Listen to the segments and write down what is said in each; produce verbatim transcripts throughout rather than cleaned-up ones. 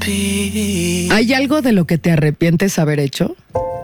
¿Hay algo de lo que te arrepientes haber hecho?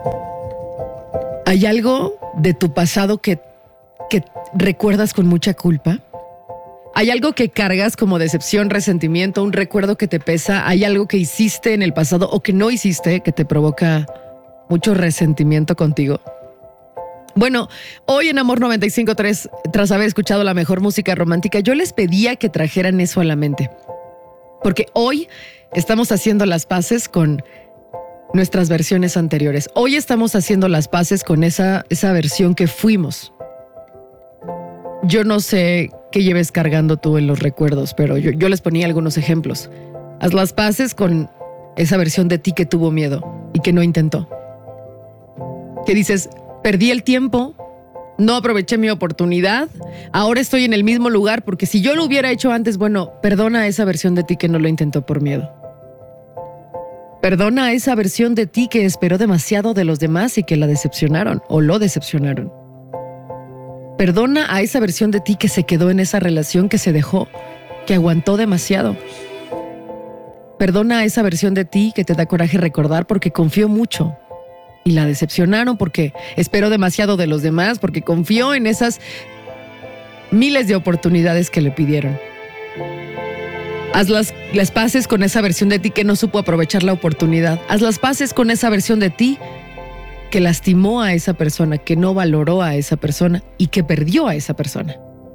¿Hay algo de tu pasado que, que recuerdas con mucha culpa? ¿Hay algo que cargas como decepción, resentimiento, un recuerdo que te pesa? ¿Hay algo que hiciste en el pasado o que no hiciste que te provoca mucho resentimiento contigo? Bueno, hoy en Amor noventa y cinco punto tres, tras haber escuchado la mejor música romántica, yo les pedía que trajeran eso a la mente. Porque hoy estamos haciendo las paces con nuestras versiones anteriores. Hoy estamos haciendo las paces con esa, esa versión que fuimos. Yo no sé qué lleves cargando tú en los recuerdos, pero yo, yo les ponía algunos ejemplos. Haz las paces con esa versión de ti que tuvo miedo y que no intentó. Que dices, perdí el tiempo, no aproveché mi oportunidad, ahora estoy en el mismo lugar porque si yo lo hubiera hecho antes, bueno, perdona a esa versión de ti que no lo intentó por miedo. Perdona a esa versión de ti que esperó demasiado de los demás y que la decepcionaron o lo decepcionaron. Perdona a esa versión de ti que se quedó en esa relación, que se dejó, que aguantó demasiado. Perdona a esa versión de ti que te da coraje recordar porque confió mucho y la decepcionaron, porque esperó demasiado de los demás, porque confió en esas miles de oportunidades que le pidieron. Haz las, las paces con esa versión de ti que no supo aprovechar la oportunidad. Haz las paces con esa versión de ti que lastimó a esa persona, que no valoró a esa persona y que perdió a esa persona.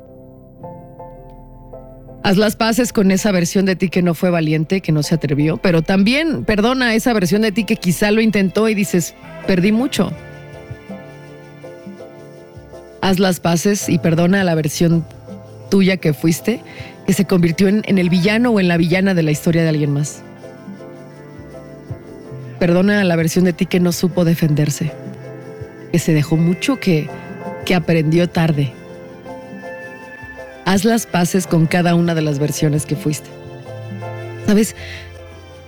Haz las paces con esa versión de ti que no fue valiente, que no se atrevió, pero también perdona a esa versión de ti que quizá lo intentó y dices, perdí mucho. Haz las paces y perdona a la versión tuya que fuiste, que se convirtió en, en el villano o en la villana de la historia de alguien más. Perdona a la versión de ti que no supo defenderse, que se dejó mucho, que, que aprendió tarde. Haz las paces con cada una de las versiones que fuiste. ¿Sabes?